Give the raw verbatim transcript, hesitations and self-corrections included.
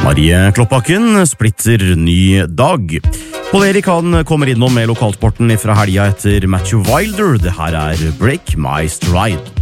Marie Kloppakken, splitter ny dag. Pål Erik han kommer innom med lokalsporten fra helga etter Matthew Wilder. Det her er Break My Stride.